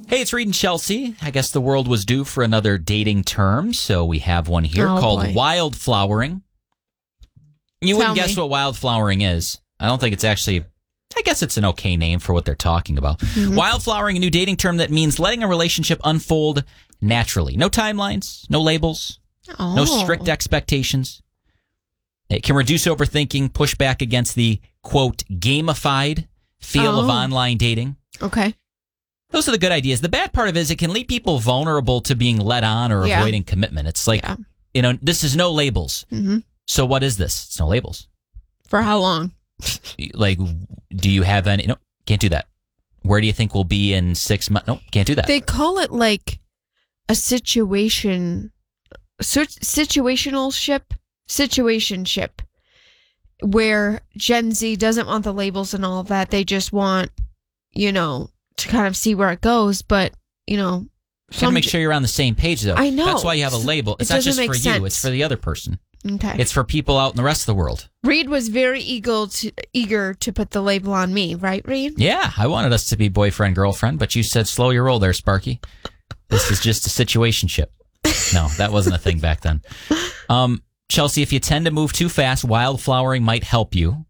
Hey, it's Reed and Chelsea. I guess the world was due for another dating term, so we have one here called wildflowering. You wouldn't guess what wildflowering is. I don't think it's actually... I guess it's an okay name for what they're talking about. Mm-hmm. Wildflowering, a new dating term that means letting a relationship unfold naturally. No timelines, no labels, no strict expectations. It can reduce overthinking, push back against the, quote, gamified feel of online dating. Okay. Those are the good ideas. The bad part of it is it can leave people vulnerable to being led on or avoiding commitment. It's like, this is no labels. Mm-hmm. So what is this? It's no labels. For how long? Like, do you have any? No, can't do that. Where do you think we'll be in 6 months? No, can't do that. They call it like a situationship, where Gen Z doesn't want the labels and all of that. They just want, to kind of see where it goes. But, gotta make sure you're on the same page, though. I know. That's why you have a label. It's not just for you. It's for the other person. Okay. It's for people out in the rest of the world. Reed was very eager to put the label on me, right, Reed? Yeah, I wanted us to be boyfriend, girlfriend, but you said slow your roll there, Sparky. This is just a situationship. No, that wasn't a thing back then. Chelsea, if you tend to move too fast, wildflowering might help you.